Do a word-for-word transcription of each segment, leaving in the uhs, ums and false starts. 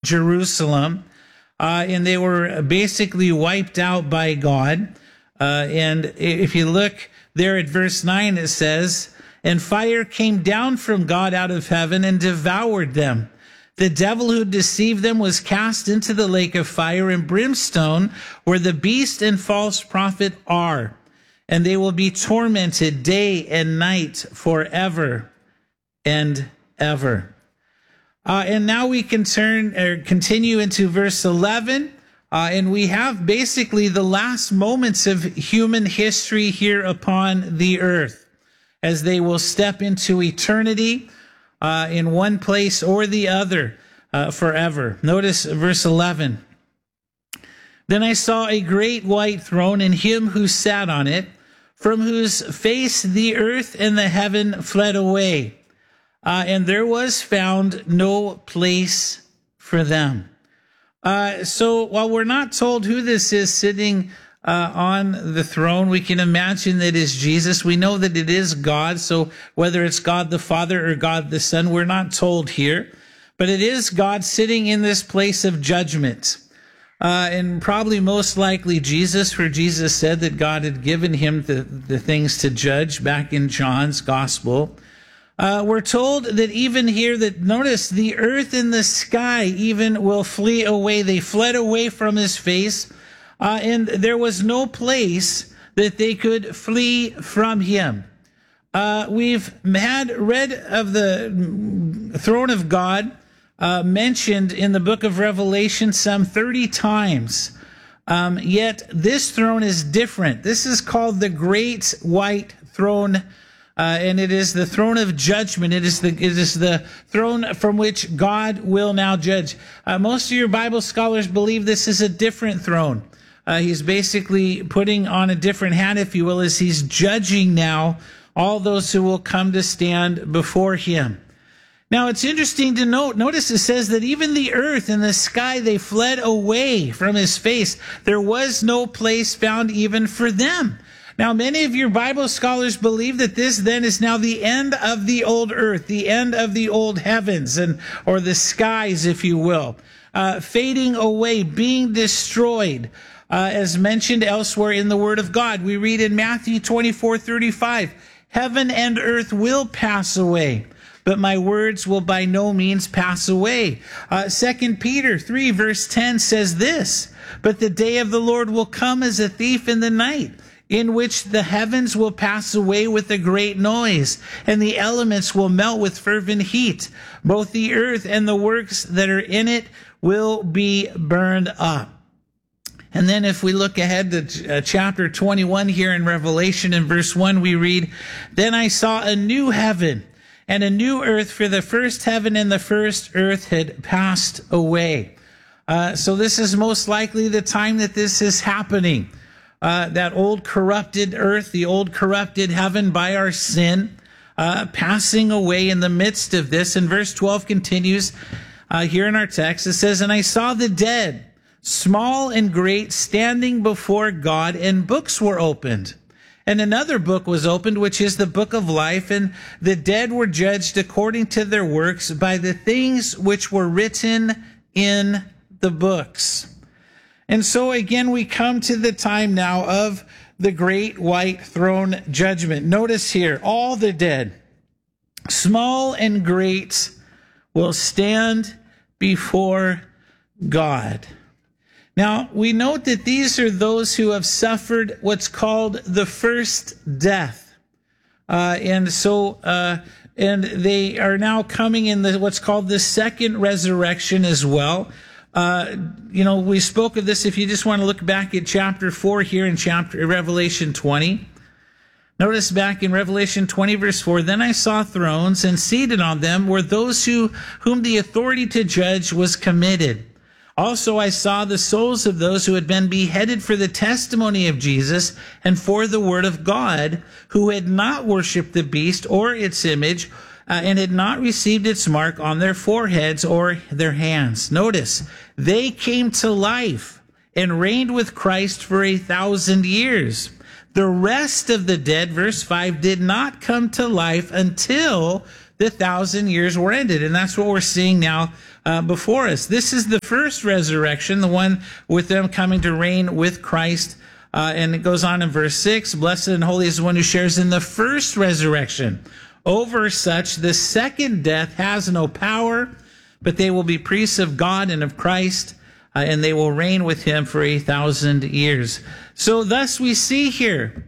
Jerusalem, uh, and they were basically wiped out by God. Uh, and if you look there at verse nine, it says, "And fire came down from God out of heaven and devoured them. The devil who deceived them was cast into the lake of fire and brimstone, where the beast and false prophet are. And they will be tormented day and night forever and ever." Uh, and now we can turn or continue into verse eleven. Uh, and we have basically the last moments of human history here upon the earth, as they will step into eternity uh, in one place or the other uh, forever. Notice verse eleven. "Then I saw a great white throne and him who sat on it, from whose face the earth and the heaven fled away, uh, and there was found no place for them." Uh, so while we're not told who this is sitting uh, on the throne, we can imagine that it is Jesus. We know that it is God. So whether it's God the Father or God the Son, we're not told here. But it is God sitting in this place of judgment. Uh, and probably most likely Jesus, for Jesus said that God had given him the, the things to judge back in John's gospel. Uh, we're told that even here that, notice, the earth and the sky even will flee away. They fled away from his face, uh, and there was no place that they could flee from him. Uh, we've had read of the throne of God uh, mentioned in the book of Revelation some thirty times. Um, yet this throne is different. This is called the Great White Throne. Uh, and it is the throne of judgment. It is the it is the throne from which God will now judge. Uh, most of your Bible scholars believe this is a different throne. Uh, he's basically putting on a different hat, if you will, as he's judging now all those who will come to stand before him. Now, it's interesting to note, notice it says that even the earth and the sky, they fled away from his face. There was no place found even for them. Now, many of your Bible scholars believe that this then is now the end of the old earth, the end of the old heavens, and or the skies, if you will, uh, fading away, being destroyed, uh, as mentioned elsewhere in the Word of God. We read in Matthew twenty-four thirty-five, "Heaven and earth will pass away, but my words will by no means pass away." Uh, Second Peter three verse ten says this, "But the day of the Lord will come as a thief in the night, in which the heavens will pass away with a great noise, and the elements will melt with fervent heat. Both the earth and the works that are in it will be burned up." And then if we look ahead to uh, chapter twenty-one here in Revelation, in verse one, we read, "Then I saw a new heaven and a new earth, for the first heaven and the first earth had passed away." Uh, so this is most likely the time that this is happening. Uh, that old corrupted earth, the old corrupted heaven by our sin, uh, passing away in the midst of this. And verse twelve continues uh, here in our text. It says, "And I saw the dead, small and great, standing before God, and books were opened. And another book was opened, which is the book of life. And the dead were judged according to their works by the things which were written in the books." And so again, we come to the time now of the great white throne judgment. Notice here, all the dead, small and great, will stand before God. Now, we note that these are those who have suffered what's called the first death. Uh, and so, uh, and they are now coming in the what's called the second resurrection as well. Uh, you know, we spoke of this if you just want to look back at chapter four here in chapter Revelation twenty. Notice back in Revelation twenty verse four, "Then I saw thrones, and seated on them were those who whom the authority to judge was committed. Also I saw the souls of those who had been beheaded for the testimony of Jesus and for the word of God, who had not worshipped the beast or its image, Uh, and had not received its mark on their foreheads or their hands." Notice, they came to life and reigned with Christ for a thousand years. The rest of the dead, verse five, did not come to life until the thousand years were ended. And that's what we're seeing now uh, before us. This is the first resurrection, the one with them coming to reign with Christ. Uh, and it goes on in verse six, blessed and holy is the one who shares in the first resurrection. Over such, the second death has no power, but they will be priests of God and of Christ, uh, and they will reign with him for a thousand years. So thus we see here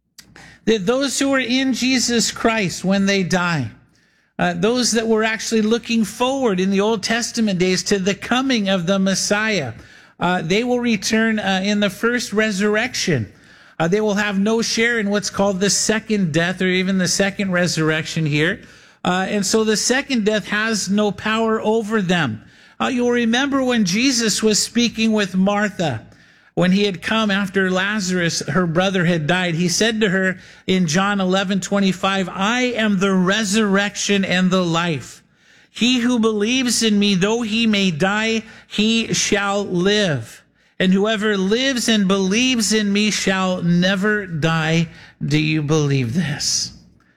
that those who are in Jesus Christ when they die, uh, those that were actually looking forward in the Old Testament days to the coming of the Messiah, uh, they will return uh, in the first resurrection. Uh, they will have no share in what's called the second death or even the second resurrection here. Uh, and so the second death has no power over them. Uh, you'll remember when Jesus was speaking with Martha, when he had come after Lazarus, her brother, had died, he said to her in John eleven twenty-five, I am the resurrection and the life. He who believes in me, though he may die, he shall live. And whoever lives and believes in me shall never die. Do you believe this?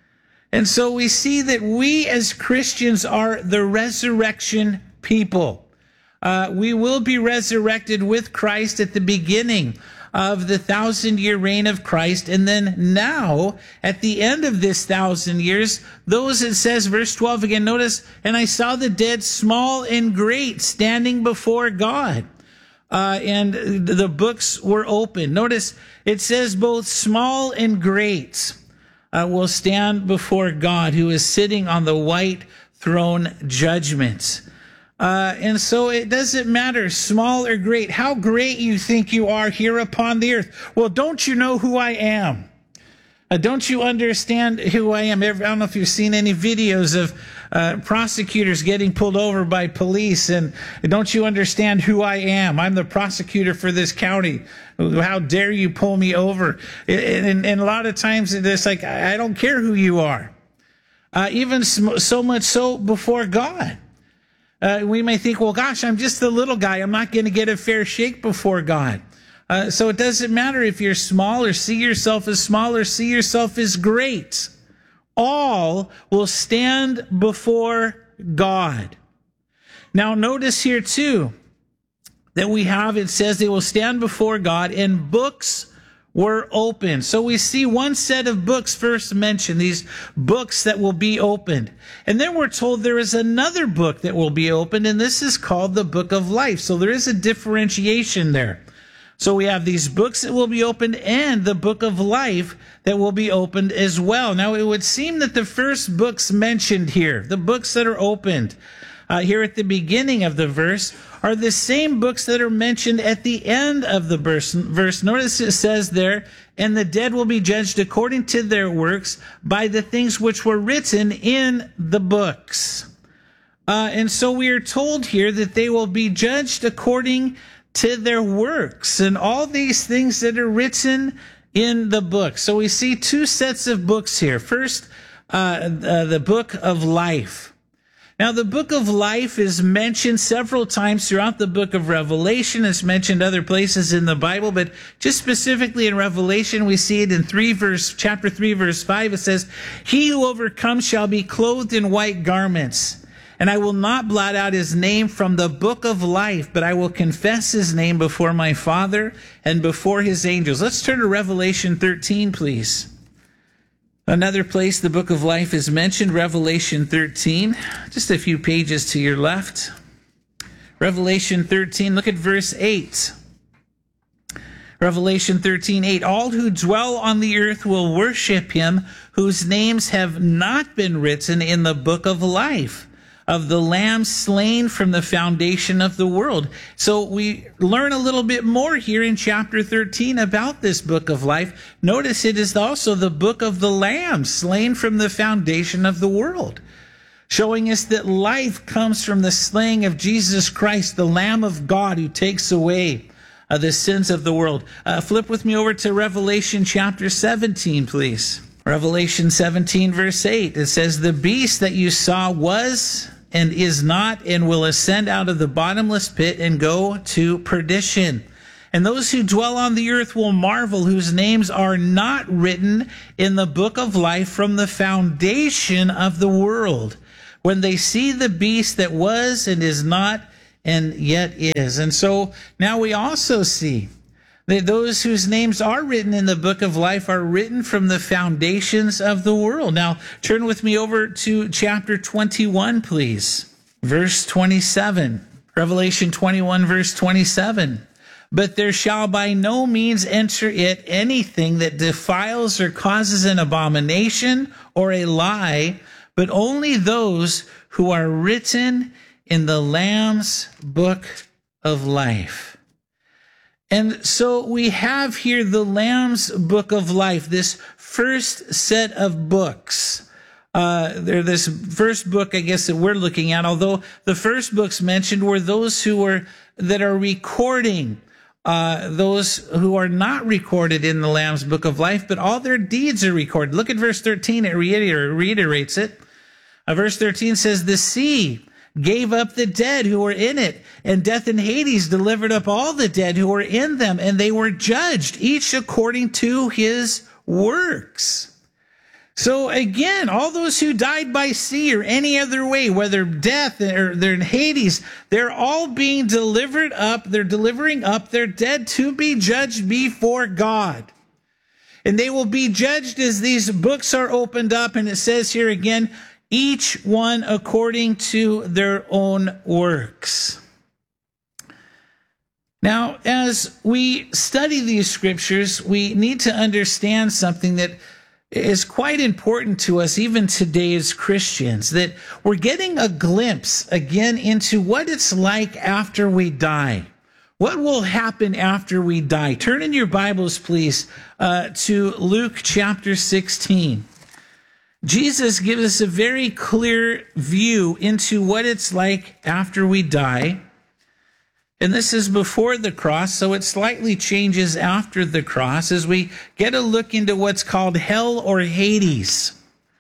And so we see that we as Christians are the resurrection people. Uh, we will be resurrected with Christ at the beginning of the thousand year reign of Christ. And then now, at the end of this thousand years, those, it says, verse twelve again, notice, and I saw the dead, small and great, standing before God. Uh, and the books were open. Notice it says both small and great uh, will stand before God, who is sitting on the white throne judgment. Uh, and so it doesn't matter, small or great, how great you think you are here upon the earth. Well, don't you know who I am? Uh, don't you understand who I am? I don't know if you've seen any videos of uh, prosecutors getting pulled over by police, and don't you understand who I am? I'm the prosecutor for this county. How dare you pull me over? And, and, and a lot of times it's like, I don't care who you are. Uh, even so much so before God. Uh, we may think, well, gosh, I'm just a little guy. I'm not going to get a fair shake before God. Uh, so it doesn't matter if you're small or see yourself as small or see yourself as great. All will stand before God. Now notice here too that we have, it says they will stand before God and books were opened. So we see one set of books first mentioned, these books that will be opened. And then we're told there is another book that will be opened, and this is called the Book of Life. So there is a differentiation there. So we have these books that will be opened and the Book of Life that will be opened as well. Now, it would seem that the first books mentioned here, the books that are opened uh, here at the beginning of the verse, are the same books that are mentioned at the end of the verse. verse. Notice it says there, and the dead will be judged according to their works by the things which were written in the books. Uh, and so we are told here that they will be judged according to their works and all these things that are written in the book. So we see two sets of books here. First, uh, uh, the Book of Life. Now, the Book of Life is mentioned several times throughout the book of Revelation. It's mentioned other places in the Bible, but just specifically in Revelation, we see it in three verse, chapter three, verse five. It says, "He who overcomes shall be clothed in white garments. And I will not blot out his name from the book of life, but I will confess his name before my Father and before his angels." Let's turn to Revelation thirteen, please. Another place the book of life is mentioned, Revelation thirteen, just a few pages to your left. Revelation thirteen, look at verse eight. Revelation thirteen, eight. "All who dwell on the earth will worship him, whose names have not been written in the book of life of the Lamb slain from the foundation of the world." So we learn a little bit more here in chapter thirteen about this book of life. Notice it is also the book of the Lamb slain from the foundation of the world, showing us that life comes from the slaying of Jesus Christ, the Lamb of God who takes away uh, the sins of the world. Uh, flip with me over to Revelation chapter seventeen, please. Revelation seventeen, verse eight. It says, "The beast that you saw was and is not and will ascend out of the bottomless pit and go to perdition. And those who dwell on the earth will marvel, whose names are not written in the book of life from the foundation of the world, when they see the beast that was and is not and yet is. And so now we also see that those whose names are written in the book of life are written from the foundations of the world. Now, turn with me over to chapter twenty-one, please. Verse twenty-seven. Revelation twenty-one, verse twenty-seven. But there shall by no means enter it anything that defiles or causes an abomination or a lie, but only those who are written in the Lamb's book of life. And so we have here the Lamb's book of life, this first set of books. Uh, they're this first book, I guess, that we're looking at, although the first books mentioned were those who were, that are recording, uh, those who are not recorded in the Lamb's book of life, but all their deeds are recorded. Look at verse thirteen, it reiterates it. Uh, verse thirteen says, the sea gave up the dead who were in it, and death and Hades delivered up all the dead who were in them, and they were judged, each according to his works. So again, all those who died by sea or any other way, whether death or they're in Hades, they're all being delivered up, they're delivering up their dead to be judged before God. And they will be judged as these books are opened up, and it says here again, each one according to their own works. Now, as we study these scriptures, we need to understand something that is quite important to us even today as Christians, that we're getting a glimpse again into what it's like after we die. What will happen after we die? Turn in your Bibles, please, uh, to Luke chapter sixteen. Jesus gives us a very clear view into what it's like after we die. And this is before the cross, so it slightly changes after the cross as we get a look into what's called hell or Hades.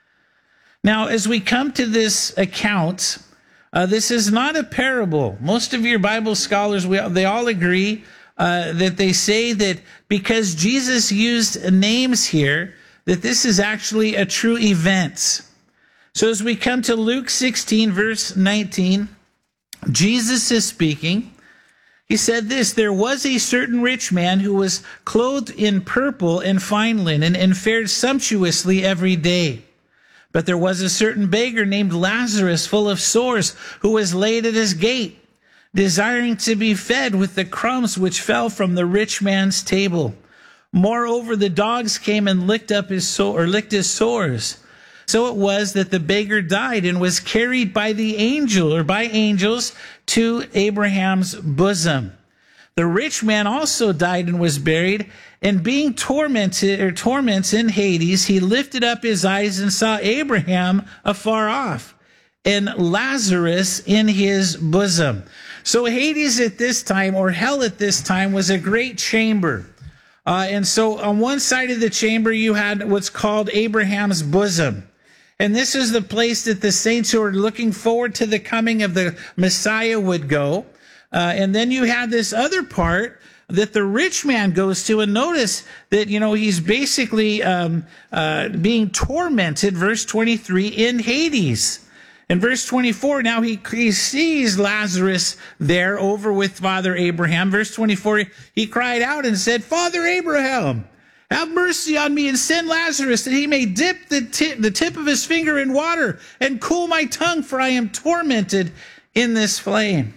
Now, as we come to this account, uh, this is not a parable. Most of your Bible scholars, we, they all agree uh, that they say that because Jesus used names here, that this is actually a true event. So as we come to Luke sixteen, verse nineteen, Jesus is speaking. He said this, there was a certain rich man who was clothed in purple and fine linen and fared sumptuously every day. But there was a certain beggar named Lazarus, full of sores, who was laid at his gate, desiring to be fed with the crumbs which fell from the rich man's table. Moreover, the dogs came and licked up his so- or licked his sores. So it was that the beggar died and was carried by the angel or by angels to Abraham's bosom. The rich man also died and was buried, and being tormented or torments in Hades, he lifted up his eyes and saw Abraham afar off and Lazarus in his bosom. So Hades at this time, or hell at this time, was a great chamber. Uh, and so on one side of the chamber, you had what's called Abraham's bosom. And this is the place that the saints who are looking forward to the coming of the Messiah would go. Uh, and then you have this other part that the rich man goes to. And notice that, you know, he's basically um, uh, being tormented, verse twenty-three, in Hades. In verse twenty-four, now he, he sees Lazarus there over with Father Abraham. Verse twenty-four, he cried out and said, Father Abraham, have mercy on me and send Lazarus that he may dip the tip, the tip of his finger in water and cool my tongue, for I am tormented in this flame.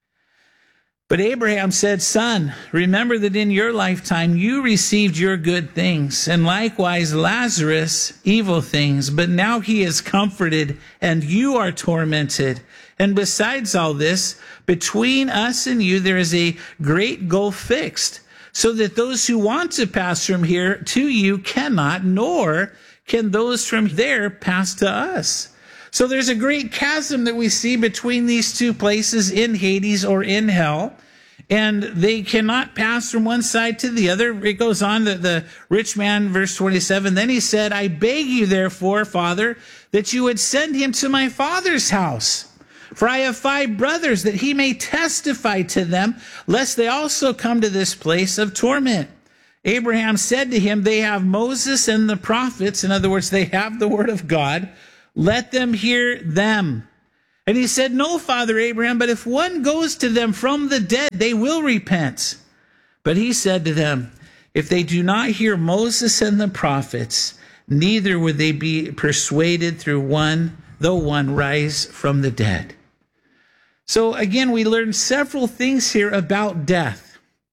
But Abraham said, Son, remember that in your lifetime you received your good things, and likewise Lazarus evil things. But now he is comforted, and you are tormented. And besides all this, between us and you there is a great gulf fixed, so that those who want to pass from here to you cannot, nor can those from there pass to us. So there's a great chasm that we see between these two places in Hades or in hell, and they cannot pass from one side to the other. It goes on that the rich man, verse twenty-seven, then he said, I beg you therefore, Father, that you would send him to my father's house. For I have five brothers, that he may testify to them, lest they also come to this place of torment. Abraham said to him, they have Moses and the prophets. In other words, they have the word of God. Let them hear them. And he said, no, Father Abraham, but if one goes to them from the dead, they will repent. But he said to them, if they do not hear Moses and the prophets, neither would they be persuaded through one, though one rise from the dead. So again, we learned several things here about death.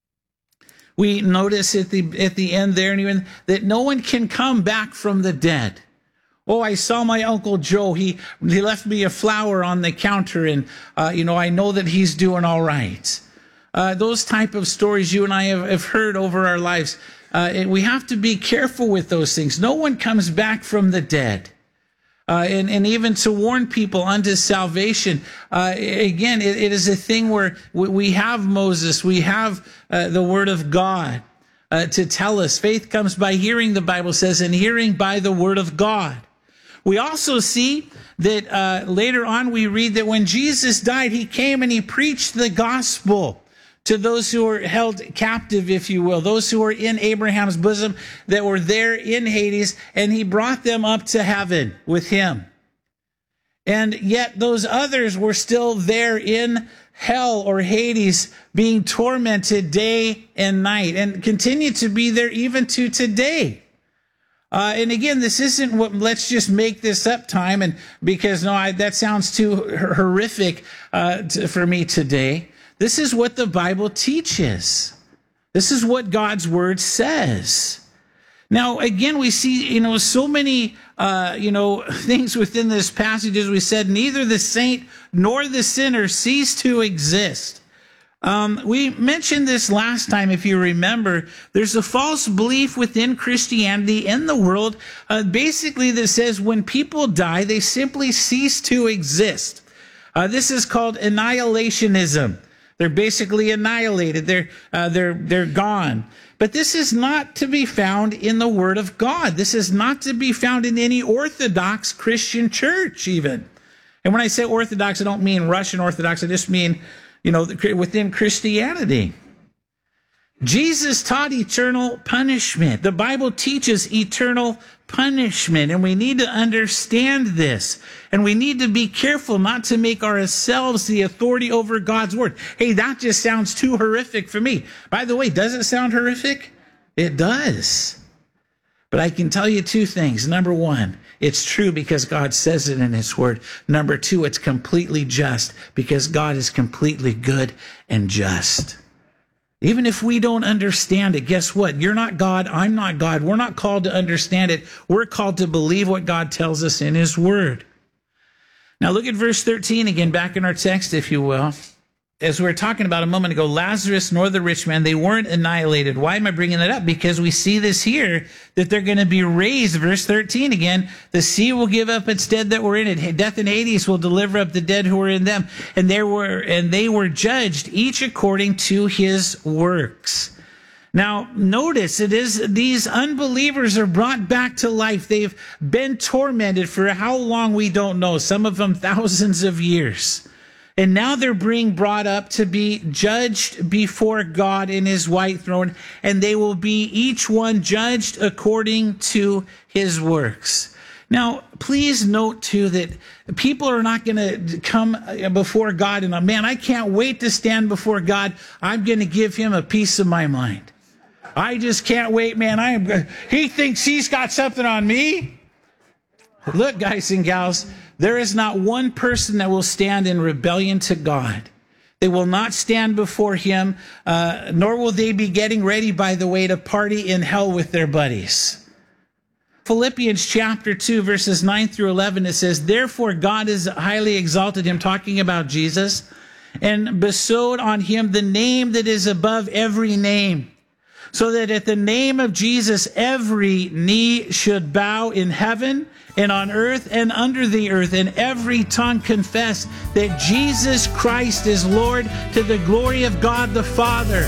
We notice at the at the end there, and even that no one can come back from the dead. Oh, I saw my Uncle Joe. He he left me a flower on the counter, and uh, you know I know that he's doing all right. Uh, those type of stories you and I have, have heard over our lives. Uh, and we have to be careful with those things. No one comes back from the dead. Uh, and, and even to warn people unto salvation. Uh, again, it, it is a thing where we have Moses, we have uh, the Word of God uh, to tell us. Faith comes by hearing, the Bible says, and hearing by the Word of God. We also see that uh, later on we read that when Jesus died, he came and he preached the gospel to those who were held captive, if you will, those who were in Abraham's bosom that were there in Hades, and he brought them up to heaven with him. And yet those others were still there in hell or Hades, being tormented day and night, and continue to be there even to today. Uh, and again, this isn't what, let's just make this up time, and because no, I, that sounds too horrific uh, to, for me today. This is what the Bible teaches. This is what God's word says. Now, again, we see, you know, so many, uh, you know, things within this passage. As we said, neither the saint nor the sinner cease to exist. Um, we mentioned this last time, if you remember. There's a false belief within Christianity in the world, uh, basically that says when people die, they simply cease to exist. Uh, this is called annihilationism. They're basically annihilated. They're uh, they're they're gone. But this is not to be found in the Word of God. This is not to be found in any Orthodox Christian church, even. And when I say Orthodox, I don't mean Russian Orthodox. I just mean, you know, within Christianity. Jesus taught eternal punishment. The Bible teaches eternal punishment, and we need to understand this. And we need to be careful not to make ourselves the authority over God's word. Hey, that just sounds too horrific for me. By the way, does it sound horrific? It does. But I can tell you two things. Number one, it's true because God says it in his word. Number two, it's completely just because God is completely good and just. Even if we don't understand it, guess what? You're not God. I'm not God. We're not called to understand it. We're called to believe what God tells us in his word. Now look at verse thirteen again, back in our text, if you will. As we were talking about a moment ago, Lazarus nor the rich man, they weren't annihilated. Why am I bringing that up? Because we see this here, that they're going to be raised. Verse thirteen again, the sea will give up its dead that were in it. Death and Hades will deliver up the dead who were in them. And there were, and they were judged, each according to his works. Now, notice it is these unbelievers are brought back to life. They've been tormented for how long we don't know. Some of them thousands of years. And now they're being brought up to be judged before God in his white throne, and they will be each one judged according to his works. Now, please note too that people are not going to come before God and, man, I can't wait to stand before God. I'm going to give him a piece of my mind. I just can't wait, man. I am. He thinks he's got something on me. Look, guys and gals, there is not one person that will stand in rebellion to God. They will not stand before him, uh, nor will they be getting ready, by the way, to party in hell with their buddies. Philippians chapter two, verses nine through eleven, it says, therefore God has highly exalted him, talking about Jesus, and bestowed on him the name that is above every name, so that at the name of Jesus every knee should bow in heaven and on earth and under the earth, and every tongue confess that Jesus Christ is Lord, to the glory of God the Father.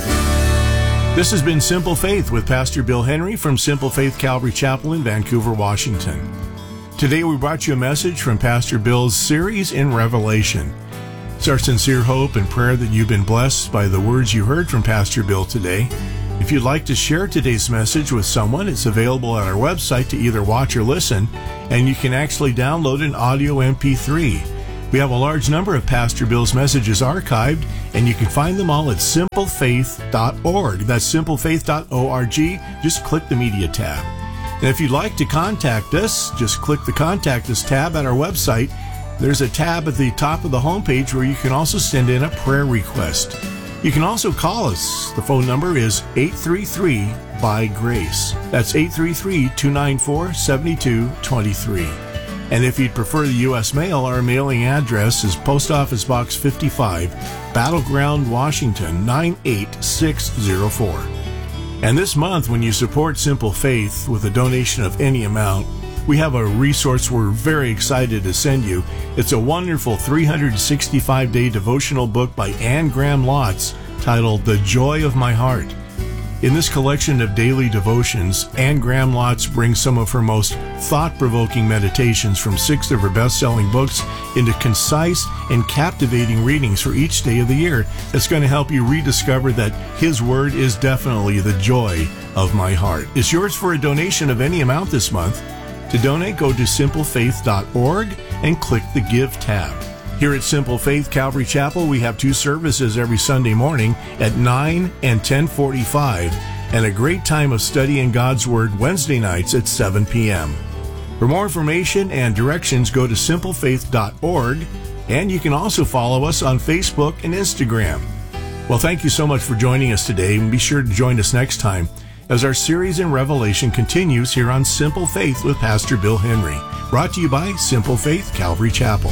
This has been Simple Faith with Pastor Bill Henry from Simple Faith Calvary Chapel in Vancouver, Washington. Today we brought you a message from Pastor Bill's series in Revelation. It's our sincere hope and prayer that you've been blessed by the words you heard from Pastor Bill today. If you'd like to share today's message with someone, it's available at our website to either watch or listen, and you can actually download an audio M P three. We have a large number of Pastor Bill's messages archived, and you can find them all at simple faith dot org. That's simple faith dot org. Just click the media tab. And if you'd like to contact us, just click the Contact Us tab at our website. There's a tab at the top of the homepage where you can also send in a prayer request. You can also call us. The phone number is eight three three, by grace. That's eight three three, two nine four, seven two two three. And if you'd prefer the U S mail, our mailing address is Post Office Box fifty-five, Battleground, Washington, nine eight six zero four. And this month, when you support Simple Faith with a donation of any amount, we have a resource we're very excited to send you. It's a wonderful three hundred sixty-five day devotional book by Anne Graham Lotz titled The Joy of My Heart. In this collection of daily devotions, Anne Graham Lotz brings some of her most thought-provoking meditations from six of her best-selling books into concise and captivating readings for each day of the year that's going to help you rediscover that His Word is definitely the joy of my heart. It's yours for a donation of any amount this month. To donate, go to simple faith dot org and click the Give tab. Here at Simple Faith Calvary Chapel, we have two services every Sunday morning at nine and ten forty-five, and a great time of studying God's Word Wednesday nights at seven p.m. For more information and directions, go to simple faith dot org, and you can also follow us on Facebook and Instagram. Well, thank you so much for joining us today, and be sure to join us next time as our series in Revelation continues here on Simple Faith with Pastor Bill Henry, brought to you by Simple Faith Calvary Chapel.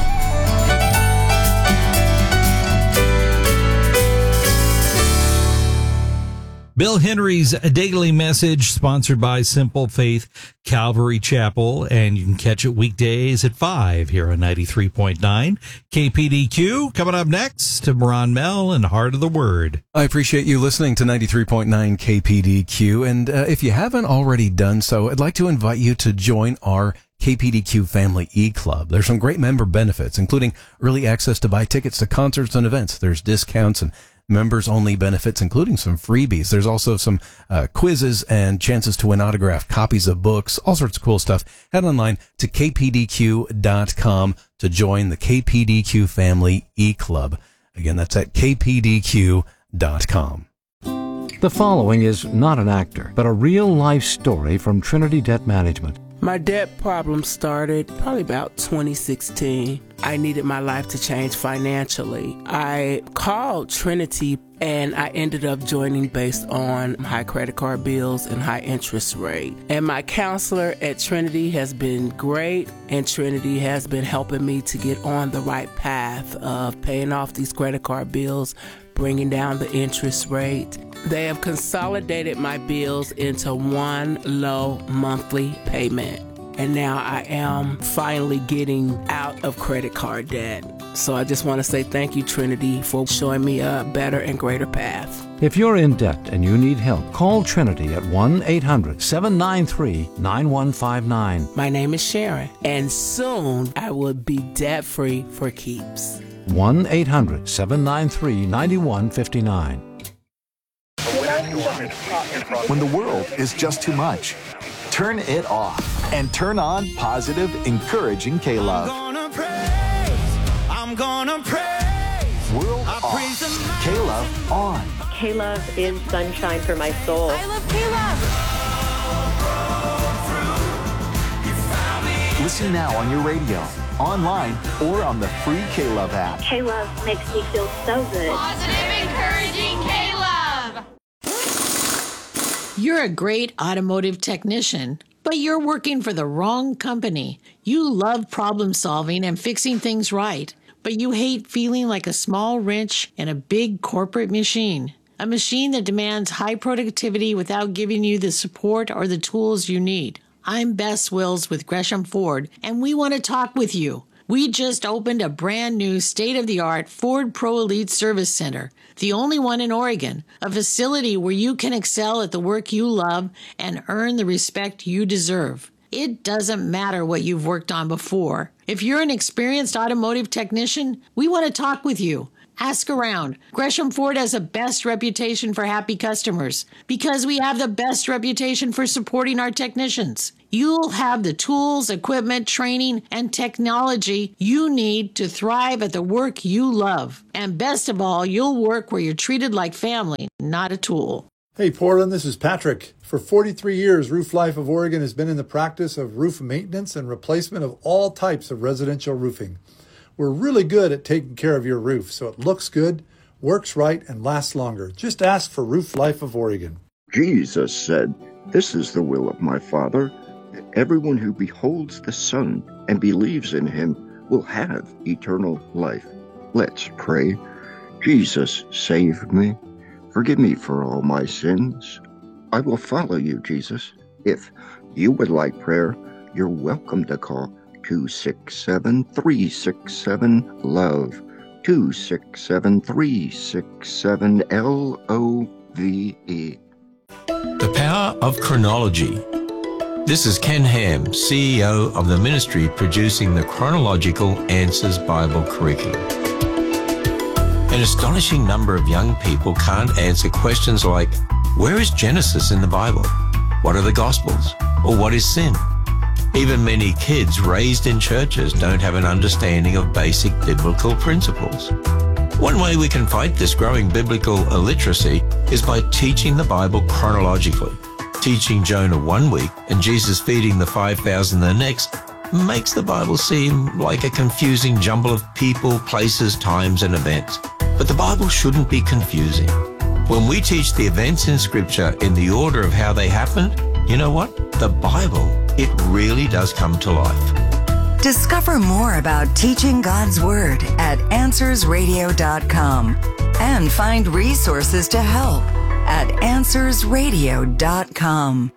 Bill Henry's Daily Message, sponsored by Simple Faith Calvary Chapel, and you can catch it weekdays at five here on ninety-three point nine K P D Q. Coming up next, to Ron Mell and Heart of the Word. I appreciate you listening to ninety-three point nine K P D Q, and uh, if you haven't already done so, I'd like to invite you to join our K P D Q Family E-Club. There's some great member benefits, including early access to buy tickets to concerts and events. There's discounts and members-only benefits, including some freebies. There's also some uh, quizzes and chances to win autographed copies of books, all sorts of cool stuff. Head online to k p d q dot com to join the K P D Q Family E-Club. Again, that's at k p d q dot com. The following is not an actor, but a real-life story from Trinity Debt Management. My debt problem started probably about twenty sixteen. I needed my life to change financially. I called Trinity and I ended up joining based on high credit card bills and high interest rate. And my counselor at Trinity has been great, and Trinity has been helping me to get on the right path of paying off these credit card bills, bringing down the interest rate. They have consolidated my bills into one low monthly payment. And now I am finally getting out of credit card debt. So I just want to say thank you, Trinity, for showing me a better and greater path. If you're in debt and you need help, call Trinity at one eight hundred, seven nine three, nine one five nine. My name is Sharon, and soon I will be debt-free for keeps. one eight hundred, seven nine three, nine one five nine. When the world is just too much, turn it off and turn on positive, encouraging K-Love. I'm gonna praise, I'm gonna praise. World I off, praise the K-Love on. K-Love is sunshine for my soul. I love K-Love. Listen now on your radio, online, or on the free K-Love app. K-Love makes me feel so good. Positive, encouraging K-Love. You're a great automotive technician, but you're working for the wrong company. You love problem solving and fixing things right, but you hate feeling like a small wrench in a big corporate machine. A machine that demands high productivity without giving you the support or the tools you need. I'm Bess Wills with Gresham Ford, and we want to talk with you. We just opened a brand new state-of-the-art Ford Pro Elite Service Center, the only one in Oregon, a facility where you can excel at the work you love and earn the respect you deserve. It doesn't matter what you've worked on before. If you're an experienced automotive technician, we want to talk with you. Ask around. Gresham Ford has the best reputation for happy customers because we have the best reputation for supporting our technicians. You'll have the tools, equipment, training, and technology you need to thrive at the work you love. And best of all, you'll work where you're treated like family, not a tool. Hey Portland, this is Patrick. For forty-three years, Roof Life of Oregon has been in the practice of roof maintenance and replacement of all types of residential roofing. We're really good at taking care of your roof so it looks good, works right, and lasts longer. Just ask for Roof Life of Oregon. Jesus said, "This is the will of my Father, that everyone who beholds the Son and believes in him will have eternal life." Let's pray. Jesus, save me. Forgive me for all my sins. I will follow you, Jesus. If you would like prayer, you're welcome to call two six seven, three six seven, LOVE, two six seven, three six seven, L O V E. The power of chronology. This is Ken Ham, C E O of the ministry producing the Chronological Answers Bible Curriculum. An astonishing number of young people can't answer questions like, where is Genesis in the Bible? What are the Gospels? Or what is sin? Even many kids raised in churches don't have an understanding of basic biblical principles. One way we can fight this growing biblical illiteracy is by teaching the Bible chronologically. Teaching Jonah one week and Jesus feeding the five thousand the next makes the Bible seem like a confusing jumble of people, places, times, and events. But the Bible shouldn't be confusing. When we teach the events in Scripture in the order of how they happened, you know what? The Bible, it really does come to life. Discover more about teaching God's Word at answers radio dot com and find resources to help at answers radio dot com.